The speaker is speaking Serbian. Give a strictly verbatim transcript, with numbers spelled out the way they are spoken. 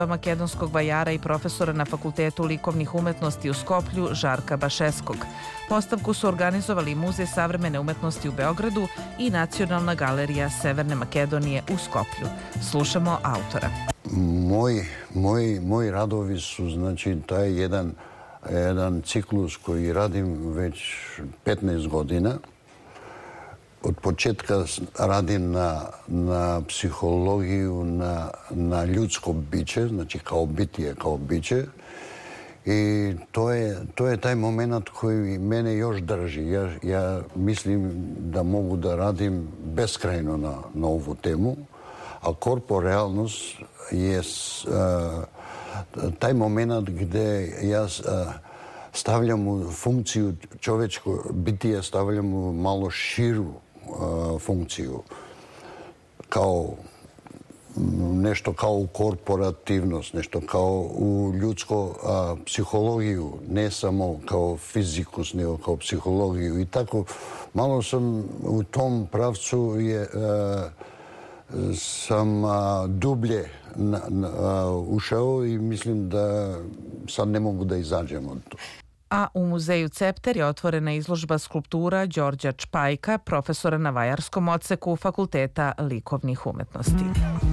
makedonskog vajara i profesora na Fakultetu likovnih umetnosti u Skoplju Žarka Bašeskog. Postavku su organizovali Muzej savremene umetnosti u Beogradu i Nacionalna galerija Severne Makedonije u Skoplju. Slušamo autora. Moji, moji, moji radovi su, znači, taj jedan, jedan ciklus koji radim već petnaest godina. Od početka radim na, na psihologiju, na, na ljudsko biće, znači kao bitije, kao biće. I to je, to je taj moment koji mene još drži. Ja, ja mislim da mogu da radim beskrajno na, na ovu temu, a korporealnost je uh, taj moment gde ja uh, stavljam u funkciju čovečko bitije, stavljam u malo širu uh, funkciju. Kao nešto kao u korporativnost, nešto kao u ljudsko a, psihologiju, ne samo kao fizikus, nego kao psihologiju. I tako malo sam u tom pravcu je, a, sam a, dublje na, na, a, ušao i mislim da sad ne mogu da izađem od toga. A u muzeju Cepter je otvorena izložba skulptura Đorđa Čpajka, profesora na vajarskom odseku Fakulteta likovnih umetnosti.